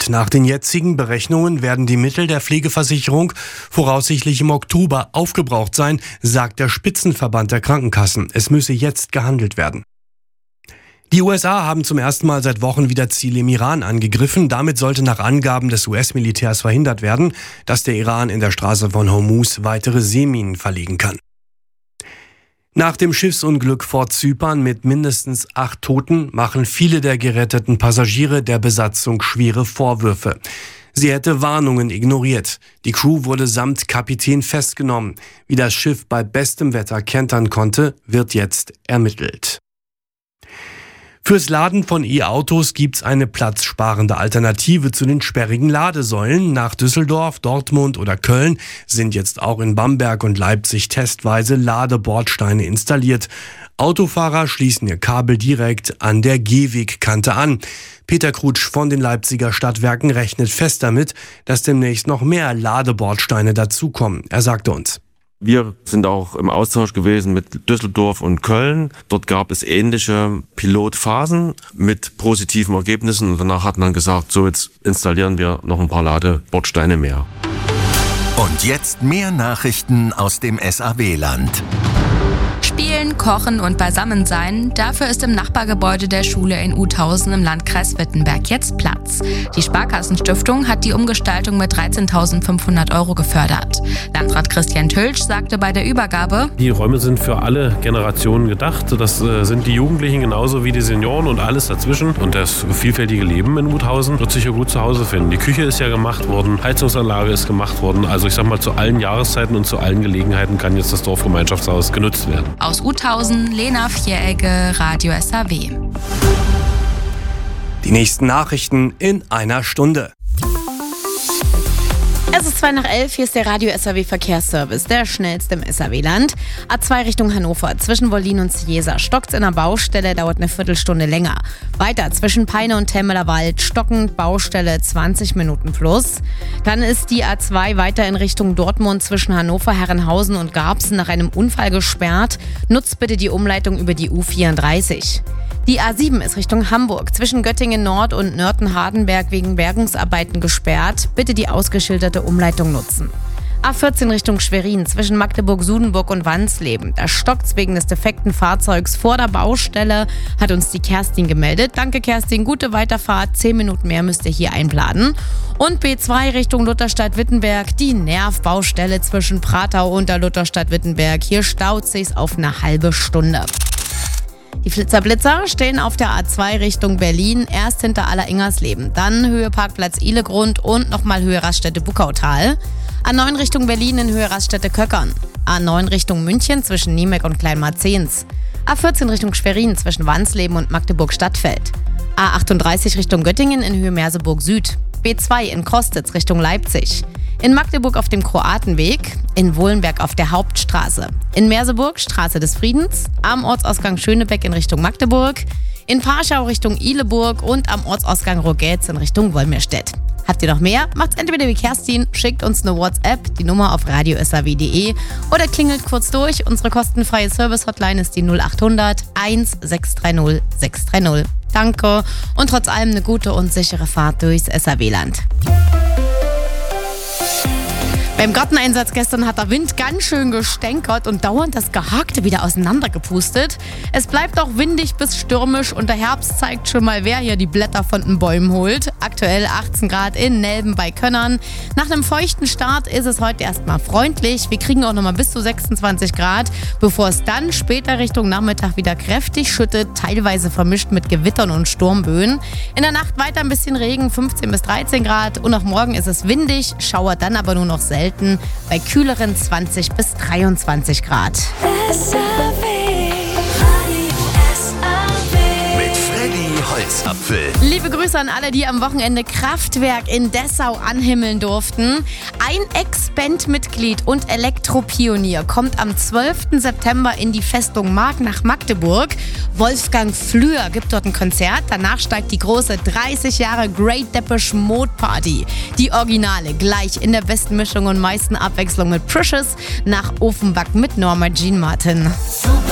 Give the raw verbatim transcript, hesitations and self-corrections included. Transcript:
Nach den jetzigen Berechnungen werden die Mittel der Pflegeversicherung voraussichtlich im Oktober aufgebraucht sein, sagt der Spitzenverband der Krankenkassen. Es müsse jetzt gehandelt werden. Die U S A haben zum ersten Mal seit Wochen wieder Ziele im Iran angegriffen. Damit sollte nach Angaben des U S-Militärs verhindert werden, dass der Iran in der Straße von Hormuz weitere Seeminen verlegen kann. Nach dem Schiffsunglück vor Zypern mit mindestens acht Toten machen viele der geretteten Passagiere der Besatzung schwere Vorwürfe. Sie hätte Warnungen ignoriert. Die Crew wurde samt Kapitän festgenommen. Wie das Schiff bei bestem Wetter kentern konnte, wird jetzt ermittelt. Fürs Laden von E-Autos gibt's eine platzsparende Alternative zu den sperrigen Ladesäulen. Nach Düsseldorf, Dortmund oder Köln sind jetzt auch in Bamberg und Leipzig testweise Ladebordsteine installiert. Autofahrer schließen ihr Kabel direkt an der Gehwegkante an. Peter Krutsch von den Leipziger Stadtwerken rechnet fest damit, dass demnächst noch mehr Ladebordsteine dazukommen. Er sagte uns: Wir sind auch im Austausch gewesen mit Düsseldorf und Köln. Dort gab es ähnliche Pilotphasen mit positiven Ergebnissen. Und danach hat man gesagt, so jetzt installieren wir noch ein paar Ladebordsteine mehr. Und jetzt mehr Nachrichten aus dem S A W-Land. Spielen, kochen und Beisammensein, dafür ist im Nachbargebäude der Schule in Uthausen im Landkreis Wittenberg jetzt Platz. Die Sparkassenstiftung hat die Umgestaltung mit dreizehntausendfünfhundert Euro gefördert. Landrat Christian Tülsch sagte bei der Übergabe: Die Räume sind für alle Generationen gedacht. Das äh, sind die Jugendlichen genauso wie die Senioren und alles dazwischen. Und das vielfältige Leben in Uthausen wird sich hier gut zu Hause finden. Die Küche ist ja gemacht worden, Heizungsanlage ist gemacht worden. Also ich sag mal, zu allen Jahreszeiten und zu allen Gelegenheiten kann jetzt das Dorfgemeinschaftshaus genutzt werden. Aus Uthausen, Lena Vieregge, Radio S A W. Die nächsten Nachrichten in einer Stunde. Es ist zwei nach elf, hier ist der Radio S A W Verkehrsservice, der schnellste im S A W-Land. A zwei Richtung Hannover, zwischen Wollin und Ciesa. Stockt's in der Baustelle, dauert eine Viertelstunde länger. Weiter zwischen Peine und Temmeler Wald, stockend, Baustelle zwanzig Minuten plus. Dann ist die A zwei weiter in Richtung Dortmund zwischen Hannover, Herrenhausen und Garbsen nach einem Unfall gesperrt. Nutzt bitte die Umleitung über die U vierunddreißig. Die A sieben ist Richtung Hamburg, zwischen Göttingen Nord und Nörten-Hardenberg wegen Bergungsarbeiten gesperrt. Bitte die ausgeschilderte Umleitung nutzen. A vierzehn Richtung Schwerin, zwischen Magdeburg-Sudenburg und Wansleben. Da stockt's wegen des defekten Fahrzeugs vor der Baustelle, hat uns die Kerstin gemeldet. Danke Kerstin, gute Weiterfahrt, zehn Minuten mehr müsst ihr hier einplanen. Und B zwei Richtung Lutherstadt-Wittenberg, die Nervbaustelle zwischen Pratau und der Lutherstadt-Wittenberg. Hier staut sich's auf eine halbe Stunde. Die Flitzer-Blitzer stehen auf der A zwei Richtung Berlin, erst hinter Aller-Ingersleben, dann Höhe Parkplatz Ihlegrund und nochmal Höhe Raststätte Buckautal. A neun Richtung Berlin in Höhe Raststätte Köckern. A neun Richtung München zwischen Niemeck und Kleinmarzens. A vierzehn Richtung Schwerin zwischen Wansleben und Magdeburg-Stadtfeld. A achtunddreißig Richtung Göttingen in Höhe Merseburg Süd. B zwei in Kostitz Richtung Leipzig. In Magdeburg auf dem Kroatenweg, in Wohlenberg auf der Hauptstraße, in Merseburg Straße des Friedens, am Ortsausgang Schönebeck in Richtung Magdeburg, in Parschau Richtung Ihleburg und am Ortsausgang Rogetz in Richtung Wolmirstedt. Habt ihr noch mehr? Macht's entweder wie Kerstin, schickt uns eine WhatsApp, die Nummer auf radio s a w punkt d e oder klingelt kurz durch. Unsere kostenfreie Service-Hotline ist die null achthundert eins sechs drei null sechs drei null. Danke und trotz allem eine gute und sichere Fahrt durchs S A W-Land. Beim Garteneinsatz gestern hat der Wind ganz schön gestänkert und dauernd das Gehakte wieder auseinandergepustet. Es bleibt auch windig bis stürmisch und der Herbst zeigt schon mal, wer hier die Blätter von den Bäumen holt. Aktuell achtzehn Grad in Nelben bei Könnern. Nach einem feuchten Start ist es heute erstmal freundlich. Wir kriegen auch nochmal bis zu sechsundzwanzig Grad, bevor es dann später Richtung Nachmittag wieder kräftig schüttet, teilweise vermischt mit Gewittern und Sturmböen. In der Nacht weiter ein bisschen Regen, fünfzehn bis dreizehn Grad und auch morgen ist es windig, schauert dann aber nur noch selten. Bei kühleren zwanzig bis dreiundzwanzig Grad. S A W. Mit Freddy Holzapfel. Liebe Grüße an alle, die am Wochenende Kraftwerk in Dessau anhimmeln durften. Ein Ex-Band-Mitglied und Elektropionier kommt am zwölften September in die Festung Mark nach Magdeburg. Wolfgang Flür gibt dort ein Konzert. Danach steigt die große dreißig Jahre Great Depeche Mode Party. Die Originale gleich in der besten Mischung und meisten Abwechslung mit Precious nach Offenbach mit Norma Jean Martin.